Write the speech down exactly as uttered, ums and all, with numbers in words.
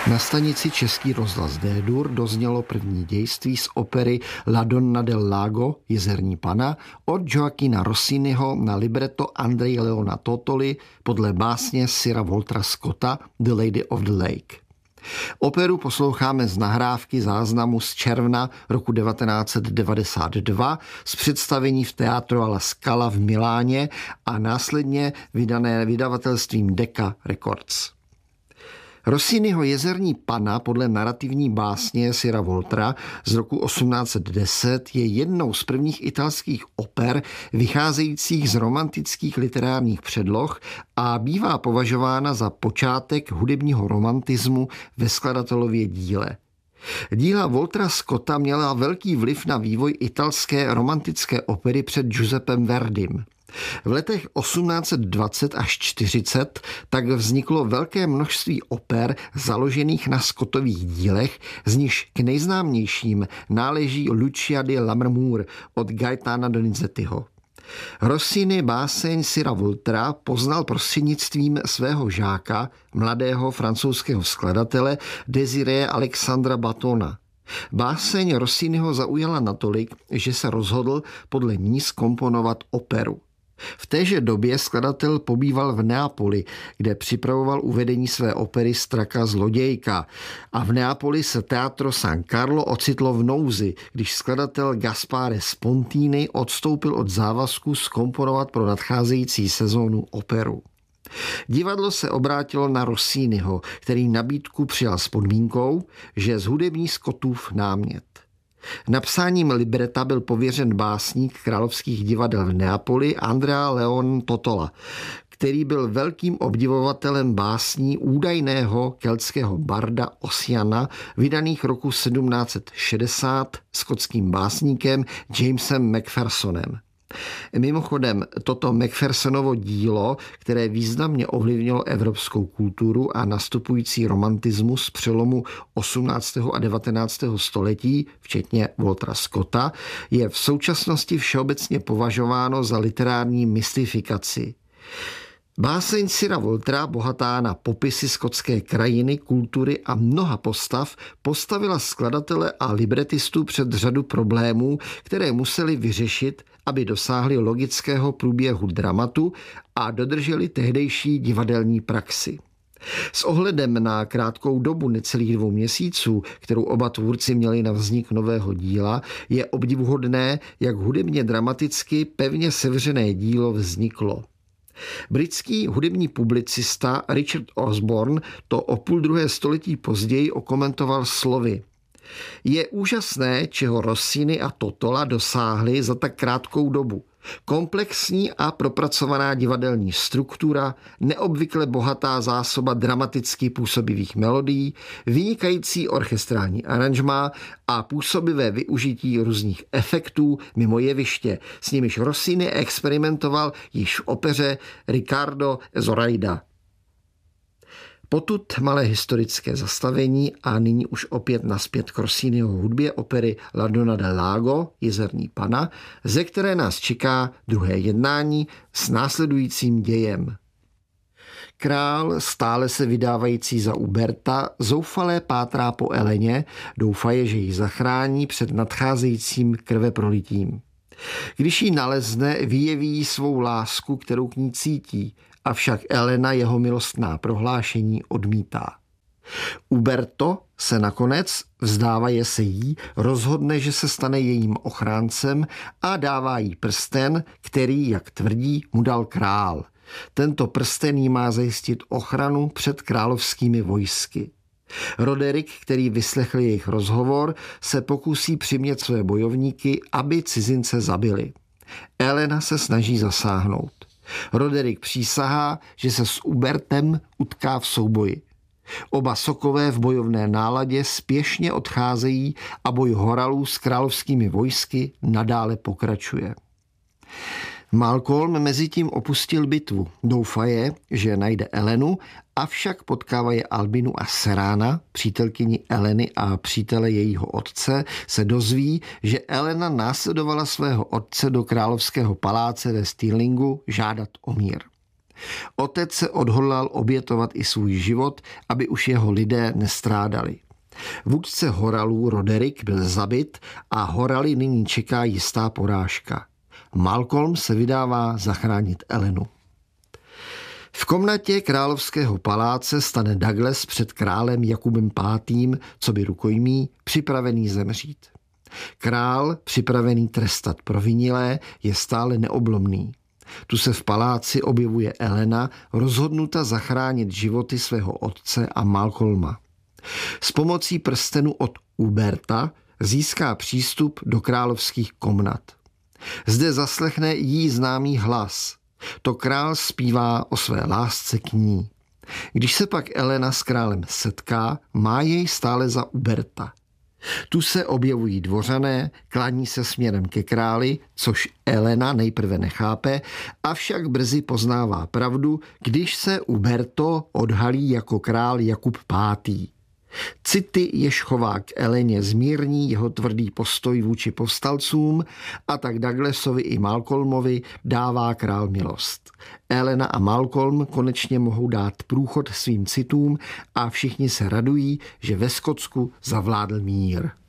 Na stanici Český rozhlas D-dur doznělo první dějství z opery La Donna del Lago, Jezerní pana, od Gioacchina Rossiniho na libreto Andreje Leona Totoli podle básně Sira Waltera Scotta The Lady of the Lake. Operu posloucháme z nahrávky záznamu z června roku devatenáct set devadesát dva z představení v Teatro alla Scala v Miláně a následně vydané vydavatelstvím Decca Records. Rossiniho Jezerní pana podle narativní básně Sira Waltera z roku osmnáct set deset je jednou z prvních italských oper vycházejících z romantických literárních předloh a bývá považována za počátek hudebního romantismu ve skladatelově díle. Díla Waltera Scotta měla velký vliv na vývoj italské romantické opery před Giuseppem Verdim. V letech osmnáct set dvacet až čtyřicet tak vzniklo velké množství oper založených na Scottových dílech, z nichž k nejznámějším náleží Lucia di Lammermoor od Gaetana Donizettiho. Rossini báseň Sira Waltera poznal prostřednictvím svého žáka, mladého francouzského skladatele Désiré Alexandra Batona. Báseň Rossiniho zaujala natolik, že se rozhodl podle ní zkomponovat operu. V téže době skladatel pobýval v Neapoli, kde připravoval uvedení své opery Straka zlodějka. A v Neapoli se Teatro San Carlo ocitlo v nouzi, když skladatel Gaspare Spontini odstoupil od závazku zkomponovat pro nadcházející sezónu operu. Divadlo se obrátilo na Rossiniho, který nabídku přijal s podmínkou, že zhudební Scottův námět. Napsáním libreta byl pověřen básník královských divadel v Neapoli Andrea Leon Totola, který byl velkým obdivovatelem básní údajného keltského barda Ossiana, vydaných roku sedmnáct set šedesát skotským básníkem Jamesem Macphersonem. Mimochodem, toto Macphersonovo dílo, které významně ovlivnilo evropskou kulturu a nastupující romantismus přelomu osmnáctého a devatenáctého století, včetně Waltera Scotta, je v současnosti všeobecně považováno za literární mystifikaci. Báseň Sira Waltera, bohatá na popisy skotské krajiny, kultury a mnoha postav, postavila skladatele a libretistu před řadu problémů, které museli vyřešit, aby dosáhli logického průběhu dramatu a dodrželi tehdejší divadelní praxi. S ohledem na krátkou dobu necelých dvou měsíců, kterou oba tvůrci měli na vznik nového díla, je obdivuhodné, jak hudebně dramaticky pevně sevřené dílo vzniklo. Britský hudební publicista Richard Osborne to o půl druhé století později okomentoval slovy: Je úžasné, čeho Rossini a Totola dosáhli za tak krátkou dobu. Komplexní a propracovaná divadelní struktura, neobvykle bohatá zásoba dramaticky působivých melodií, vynikající orchestrální aranžmá a působivé využití různých efektů mimo jeviště, s nimiž Rossini experimentoval již v opeře Riccardo Zoraida. Potud malé historické zastavení a nyní už opět nazpět k Rossiniho hudbě opery La Donna del Lago, Jezerní pana, ze které nás čeká druhé jednání s následujícím dějem. Král, stále se vydávající za Uberta, zoufale pátrá po Eleně, doufaje, že ji zachrání před nadcházejícím krveprolitím. Když ji nalezne, vyjeví svou lásku, kterou k ní cítí, avšak Elena jeho milostná prohlášení odmítá. Uberto se nakonec, vzdávaje se jí, rozhodne, že se stane jejím ochráncem a dává jí prsten, který, jak tvrdí, mu dal král. Tento prsten jí má zajistit ochranu před královskými vojsky. Roderick, který vyslechl jejich rozhovor, se pokusí přimět své bojovníky, aby cizince zabili. Elena se snaží zasáhnout. Roderick přísahá, že se s Ubertem utká v souboji. Oba sokové v bojovné náladě spěšně odcházejí a boj horalů s královskými vojsky nadále pokračuje. Malcolm mezitím opustil bitvu. Doufaje, že najde Elenu, avšak potkává je Albinu a Serána, přítelkyni Eleny a přítele jejího otce, se dozví, že Elena následovala svého otce do královského paláce ve Stirlingu žádat o mír. Otec se odhodlal obětovat i svůj život, aby už jeho lidé nestrádali. Vůdce Horalů Roderick byl zabit a Horaly nyní čeká jistá porážka. Malcolm se vydává zachránit Elenu. V komnatě královského paláce stane Douglas před králem Jakubem pátým, co by rukojmí, připravený zemřít. Král, připravený trestat provinilé, je stále neoblomný. Tu se v paláci objevuje Elena, rozhodnuta zachránit životy svého otce a Malcolma. S pomocí prstenu od Uberta získá přístup do královských komnat. Zde zaslechne jí známý hlas. To král zpívá o své lásce k ní. Když se pak Elena s králem setká, má jej stále za Uberta. Tu se objevují dvořané, klání se směrem ke králi, což Elena nejprve nechápe, avšak brzy poznává pravdu, když se Uberto odhalí jako král Jakub pátý. City, jež chová k Eleně, zmírní jeho tvrdý postoj vůči povstalcům a tak Douglasovi i Malcolmovi dává král milost. Elena a Malcolm konečně mohou dát průchod svým citům a všichni se radují, že ve Skotsku zavládl mír.